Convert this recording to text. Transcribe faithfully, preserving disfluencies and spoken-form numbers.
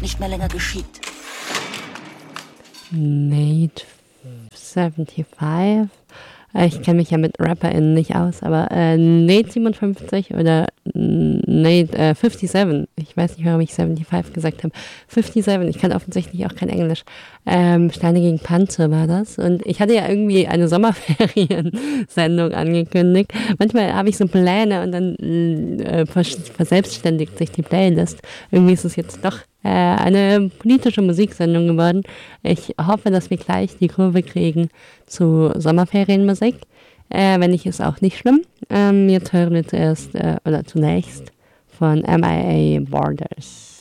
nicht mehr länger geschieht. Nate fünfundsiebzig. Ich kenne mich ja mit RapperInnen nicht aus, aber äh, Nate siebenundfünfzig oder Nate äh, fünfundfünfzig. Ich weiß nicht, warum ich fünfundsiebzig gesagt habe. fünfundfünfzig, ich kann offensichtlich auch kein Englisch. Ähm, Steine gegen Panzer war das. Und ich hatte ja irgendwie eine Sommerferien-Sendung angekündigt. Manchmal habe ich so Pläne und dann äh, vers- verselbstständigt sich die Playlist. Irgendwie ist es jetzt doch äh, eine politische Musiksendung geworden. Ich hoffe, dass wir gleich die Kurve kriegen zu Sommerferienmusik. Äh, wenn nicht, ist auch nicht schlimm. Ähm, jetzt hören wir zuerst, äh, oder zunächst von M I A Borders.